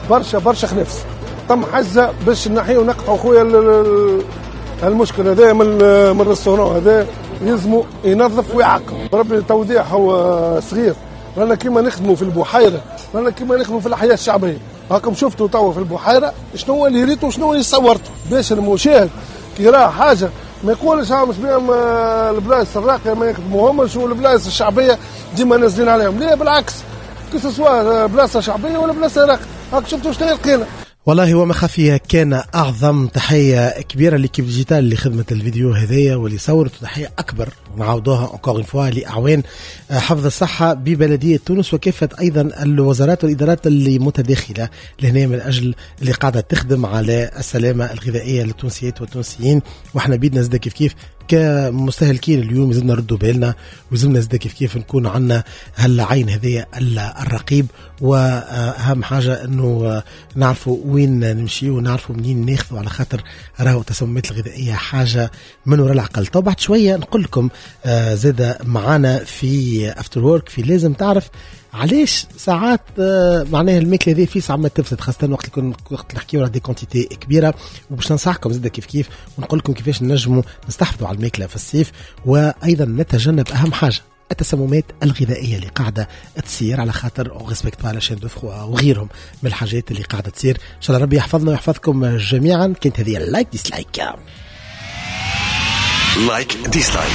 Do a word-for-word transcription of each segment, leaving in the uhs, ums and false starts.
برشا برشا خنفس. تم حجة باش نحيه ونقطعوا خويا المشكل هذا من من الريستوران هذا، يلزموا ينظف ويعقم. بربي توضيح هو صغير، رانا كيما نخدموا في البحيرة، رانا كيما نخدموا في الحياة الشعبية. هاكم شفتوا توا في البحيرة شنو هو اللي ريتوا وشنو اللي صورتوا، باش المشاهد كي راه حاجة ما يقولش ها مش بهم البلايص الراقية ما يخدموهمش والبلايص الشعبية ديما نازلين عليهم. ليه بالعكس، كي سواء بلاصة شعبية ولا بلاصة راقية. هاك شفتوا شنو لقينا. والله وما خفي كان أعظم تحية كبيرة لكيف ديجيتال اللي خدمت الفيديو هذايا واللي صورت، تحية أكبر نعاودوها encore une fois لأعوان حفظ الصحة ببلدية تونس وكافة أيضا الوزارات والإدارات اللي متداخلة لهنا من أجل اللي قاعدة تخدم على السلامة الغذائية للتونسيات والتونسيين. وإحنا بيدنا زدا كيف كيف كمستهلكين اليوم يزلنا ردوا بالنا ويزلنا زدا كيف كيف نكون عنا هالعين هذية الرقيب. وأهم حاجة أنه نعرفوا وين نمشي ونعرفوا منين ناخذوا، على خاطر راهو التسممات الغذائية حاجة من وراء العقل. طب بعد شوية نقول لكم زاد معانا في افتر وورك في لازم تعرف علاش ساعات معناها الماكله هذه في ساعات تفسد، خاصه وقت يكون وقت نحكيو على دي كونتيتي كبيره. وباش ننصحكم زاد كيف كيف ونقول لكم كيفاش نجموا نستحفظوا على الماكله في الصيف، وايضا نتجنب اهم حاجه التسممات الغذائيه اللي قاعده تصير، على خاطر او ريسبكت با لا شين دو فخوا وغيرهم من الحاجات اللي قاعده تصير. ان شاء الله ربي يحفظنا ويحفظكم جميعا. كانت هذه لايك ديسلايك لايك ديسلايك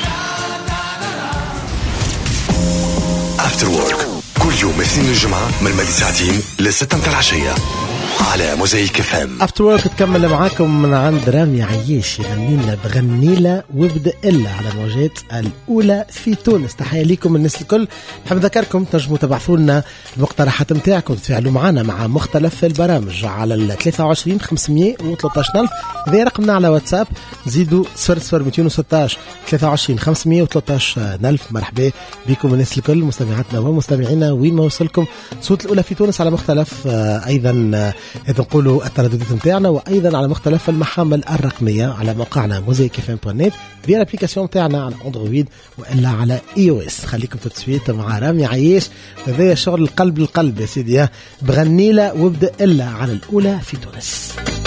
افتر وورك كل يوم اثنين الجمعة من مدى ساعتين لستة متاع العشية على موزايك اف ام. افتر وورك تكمل معاكم من عند رامي عياش يغني لنا بغنيلة وابدا الا على الموجات الاولى في تونس. تحيه لكم الناس الكل. نحب نذكركم تنجموا تبعثوا لنا المقترحات نتاعكم تفاعلوا معنا مع مختلف البرامج على ال ثلاثة وعشرين خمسمية وثلاثة عشر ألف. هذا رقمنا على واتساب، زيدوا صفر صفر مئتين وستة عشر ثلاثة وعشرين خمسمية وثلاثة عشر ألف. مرحبا بكم الناس الكل مستمعاتنا ومستمعينا وين ما وصلكم. صوت الاولى في تونس على مختلف ايضا نقولوا الترددات نتاعنا، وايضا على مختلف المحامل الرقميه على موقعنا موزايك اف ام دوت نت في الابليكاسيون نتاعنا على اندرويد والا على اي او اس. خليكم تتسويت مع رامي عياش، هذا شغل القلب القلب يا سيدي. بغنيله وابدا الا على الاولى في تونس.